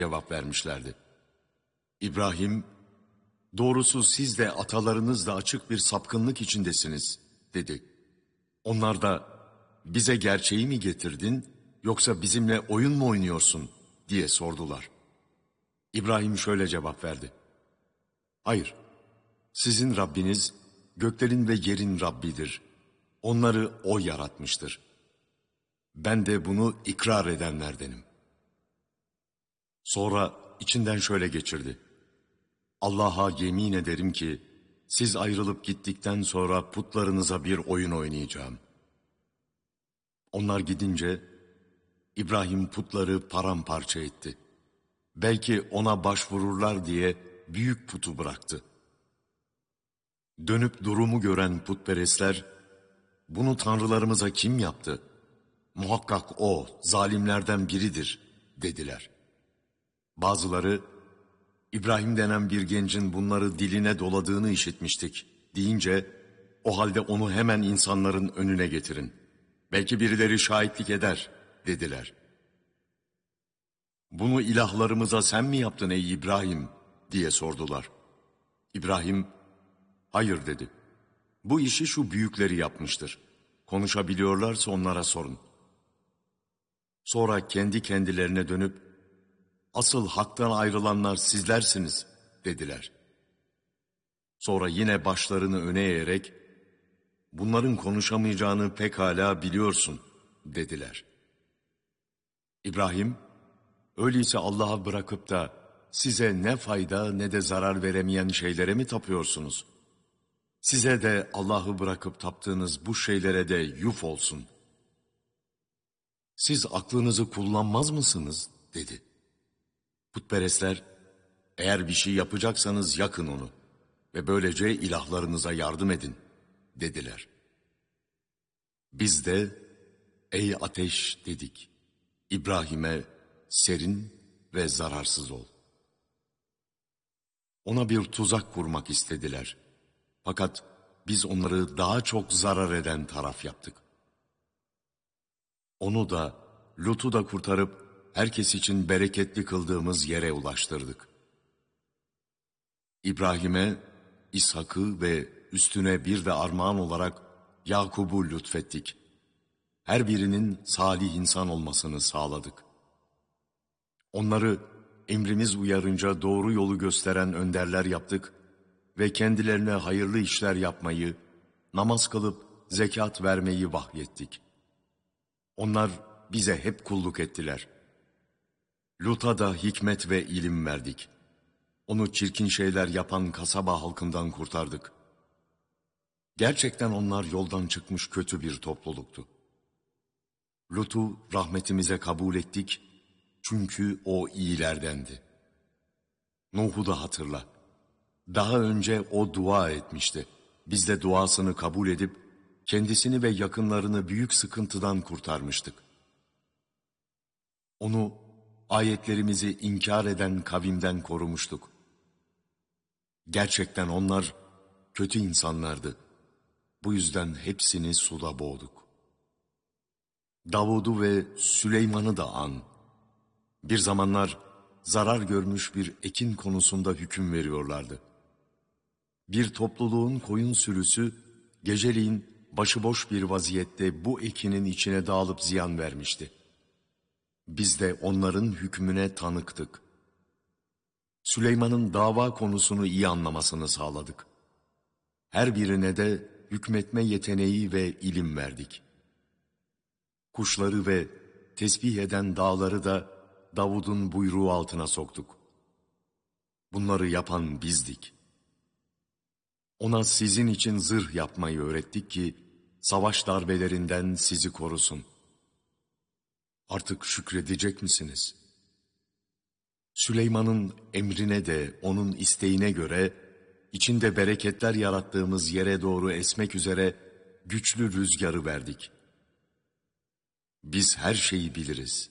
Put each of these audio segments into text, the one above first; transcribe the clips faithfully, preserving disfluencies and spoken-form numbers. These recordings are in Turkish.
cevap vermişlerdi. İbrahim, doğrusu siz de atalarınız da açık bir sapkınlık içindesiniz, dedi. Onlar da, bize gerçeği mi getirdin, yoksa bizimle oyun mu oynuyorsun, diye sordular. İbrahim şöyle cevap verdi. Hayır, sizin Rabbiniz, göklerin ve yerin Rabbidir. Onları O yaratmıştır. Ben de bunu ikrar edenlerdenim. Sonra içinden şöyle geçirdi. Allah'a yemin ederim ki, siz ayrılıp gittikten sonra putlarınıza bir oyun oynayacağım. Onlar gidince, İbrahim putları paramparça etti. Belki ona başvururlar diye büyük putu bıraktı. Dönüp durumu gören putperestler, bunu tanrılarımıza kim yaptı? Muhakkak o, zalimlerden biridir, dediler. Bazıları, İbrahim denen bir gencin bunları diline doladığını işitmiştik, deyince, o halde onu hemen insanların önüne getirin. Belki birileri şahitlik eder, dediler. Bunu ilahlarımıza sen mi yaptın ey İbrahim, diye sordular. İbrahim, hayır dedi. Bu işi şu büyükleri yapmıştır. Konuşabiliyorlarsa onlara sorun. Sonra kendi kendilerine dönüp, asıl haktan ayrılanlar sizlersiniz, dediler. Sonra yine başlarını öne eğerek, bunların konuşamayacağını pekala biliyorsun, dediler. İbrahim, öyleyse Allah'a bırakıp da size ne fayda ne de zarar veremeyen şeylere mi tapıyorsunuz? Size de Allah'ı bırakıp taptığınız bu şeylere de yuf olsun. Siz aklınızı kullanmaz mısınız? Dedi. Putperestler, eğer bir şey yapacaksanız yakın onu ve böylece ilahlarınıza yardım edin, dediler. Biz de, ey ateş dedik, İbrahim'e serin ve zararsız ol. Ona bir tuzak kurmak istediler. Fakat biz onları daha çok zarar eden taraf yaptık. Onu da, Lut'u da kurtarıp herkes için bereketli kıldığımız yere ulaştırdık. İbrahim'e İshak'ı ve üstüne bir de armağan olarak Yakub'u lütfettik. Her birinin salih insan olmasını sağladık. Onları emrimiz uyarınca doğru yolu gösteren önderler yaptık ve kendilerine hayırlı işler yapmayı, namaz kılıp zekat vermeyi vahyettik. Onlar bize hep kulluk ettiler. Lut'a da hikmet ve ilim verdik. Onu çirkin şeyler yapan kasaba halkından kurtardık. Gerçekten onlar yoldan çıkmış kötü bir topluluktu. Lut'u rahmetimize kabul ettik, çünkü o iyilerdendi. Nuh'u da hatırla. Daha önce o dua etmişti. Biz de duasını kabul edip, kendisini ve yakınlarını büyük sıkıntıdan kurtarmıştık. Onu, ayetlerimizi inkar eden kavimden korumuştuk. Gerçekten onlar kötü insanlardı. Bu yüzden hepsini suda boğduk. Davud'u ve Süleyman'ı da an. Bir zamanlar zarar görmüş bir ekin konusunda hüküm veriyorlardı. Bir topluluğun koyun sürüsü geceliğin başıboş bir vaziyette bu ekinin içine dağılıp ziyan vermişti. Biz de onların hükmüne tanıktık. Süleyman'ın dava konusunu iyi anlamasını sağladık. Her birine de hükmetme yeteneği ve ilim verdik. Kuşları ve tesbih eden dağları da Davud'un buyruğu altına soktuk. Bunları yapan bizdik. Ona sizin için zırh yapmayı öğrettik ki, savaş darbelerinden sizi korusun. Artık şükredecek misiniz? Süleyman'ın emrine de onun isteğine göre, içinde bereketler yarattığımız yere doğru esmek üzere güçlü rüzgarı verdik. Biz her şeyi biliriz.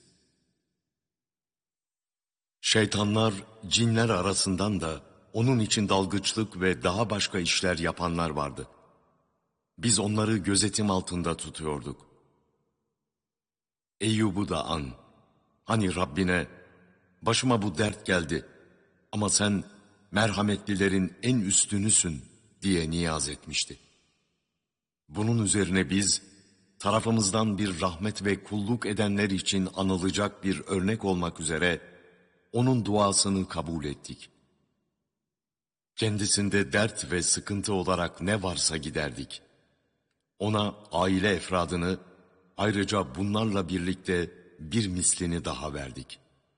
Şeytanlar, cinler arasından da onun için dalgıçlık ve daha başka işler yapanlar vardı. Biz onları gözetim altında tutuyorduk. Eyyub'u da an. Hani Rabbine, başıma bu dert geldi ama sen merhametlilerin en üstünüsün diye niyaz etmişti. Bunun üzerine biz tarafımızdan bir rahmet ve kulluk edenler için anılacak bir örnek olmak üzere onun duasını kabul ettik. Kendisinde dert ve sıkıntı olarak ne varsa giderdik. Ona aile efradını, ayrıca bunlarla birlikte bir mislini daha verdik.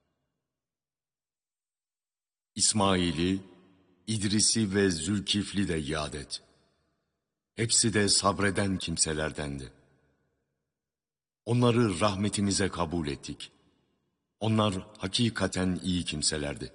İsmail'i, İdris'i ve Zülkifli de yad et. Hepsi de sabreden kimselerdendi. Onları rahmetimize kabul ettik. Onlar hakikaten iyi kimselerdi.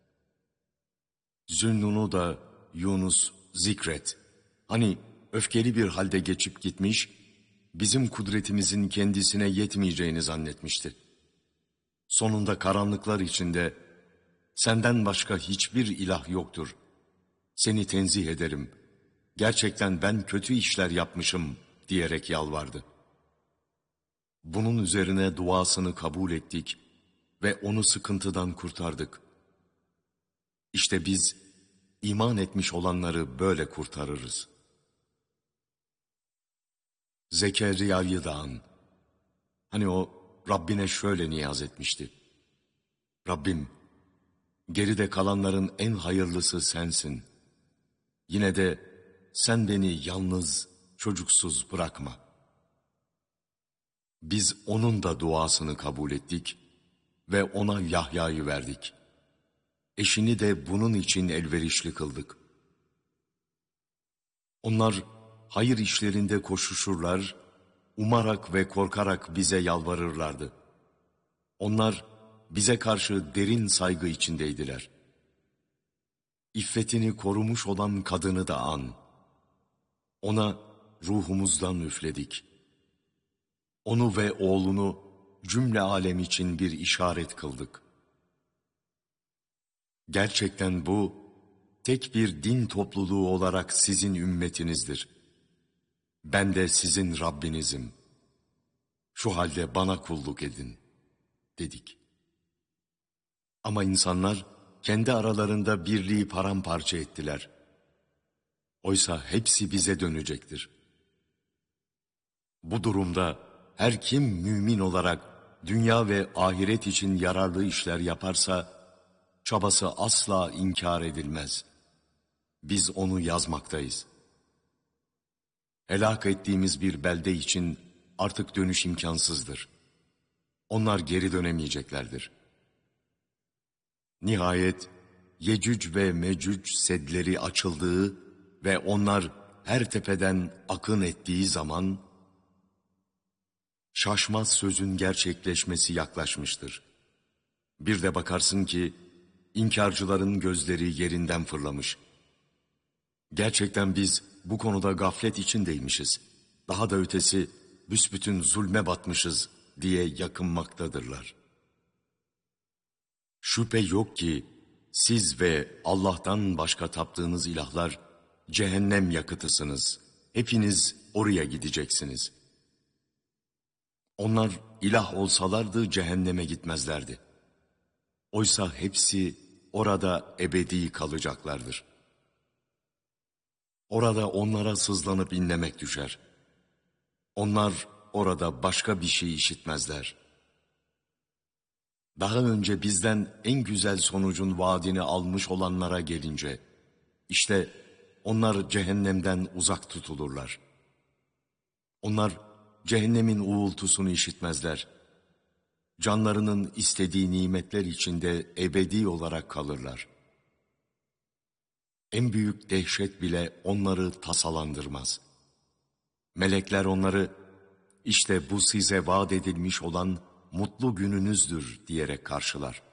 Zünnun'u da Yunus zikret. Hani öfkeli bir halde geçip gitmiş, bizim kudretimizin kendisine yetmeyeceğini zannetmişti. Sonunda karanlıklar içinde, senden başka hiçbir ilah yoktur. Seni tenzih ederim. Gerçekten ben kötü işler yapmışım diyerek yalvardı. Bunun üzerine duasını kabul ettik ve onu sıkıntıdan kurtardık. İşte biz iman etmiş olanları böyle kurtarırız. Zekeriya'yı da an. Hani o Rabbine şöyle niyaz etmişti. Rabbim, geride kalanların en hayırlısı sensin. Yine de sen beni yalnız, çocuksuz bırakma. Biz onun da duasını kabul ettik ve ona Yahya'yı verdik. Eşini de bunun için elverişli kıldık. Onlar hayır işlerinde koşuşurlar, umarak ve korkarak bize yalvarırlardı. Onlar bize karşı derin saygı içindeydiler. İffetini korumuş olan kadını da an. Ona ruhumuzdan üfledik. Onu ve oğlunu cümle alem için bir işaret kıldık. Gerçekten bu, tek bir din topluluğu olarak sizin ümmetinizdir. Ben de sizin Rabbinizim. Şu halde bana kulluk edin, dedik. Ama insanlar kendi aralarında birliği paramparça ettiler. Oysa hepsi bize dönecektir. Bu durumda her kim mümin olarak dünya ve ahiret için yararlı işler yaparsa, çabası asla inkar edilmez. Biz onu yazmaktayız. Helak ettiğimiz bir belde için artık dönüş imkansızdır. Onlar geri dönemeyeceklerdir. Nihayet Yecüc ve Mecüc sedleri açıldığı ve onlar her tepeden akın ettiği zaman, şaşmaz sözün gerçekleşmesi yaklaşmıştır. Bir de bakarsın ki, İnkarcıların gözleri yerinden fırlamış. Gerçekten biz bu konuda gaflet içindeymişiz. Daha da ötesi büsbütün zulme batmışız diye yakınmaktadırlar. Şüphe yok ki siz ve Allah'tan başka taptığınız ilahlar cehennem yakıtısınız. Hepiniz oraya gideceksiniz. Onlar ilah olsalardı cehenneme gitmezlerdi. Oysa hepsi orada ebedi kalacaklardır. Orada onlara sızlanıp inlemek düşer. Onlar orada başka bir şey işitmezler. Daha önce bizden en güzel sonucun vaadini almış olanlara gelince, işte onlar cehennemden uzak tutulurlar. Onlar cehennemin uğultusunu işitmezler. Canlarının istediği nimetler içinde ebedi olarak kalırlar. En büyük dehşet bile onları tasalandırmaz. Melekler onları, işte bu size vaat edilmiş olan mutlu gününüzdür diyerek karşılar.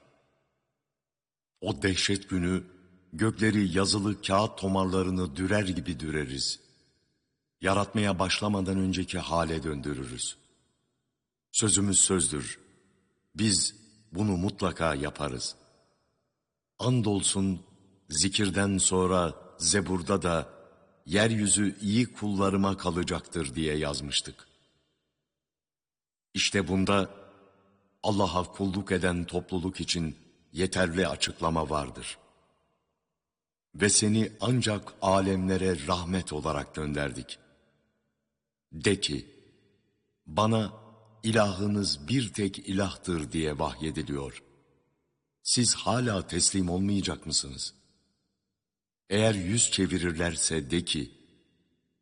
O dehşet günü gökleri yazılı kağıt tomarlarını dürer gibi düreriz. Yaratmaya başlamadan önceki hale döndürürüz. Sözümüz sözdür. Biz bunu mutlaka yaparız. Andolsun zikirden sonra Zebur'da da yeryüzü iyi kullarıma kalacaktır diye yazmıştık. İşte bunda Allah'a kulluk eden topluluk için yeterli açıklama vardır. Ve seni ancak alemlere rahmet olarak gönderdik. De ki, bana ilahınız bir tek ilahtır diye vahyediliyor. Siz hala teslim olmayacak mısınız? Eğer yüz çevirirlerse de ki,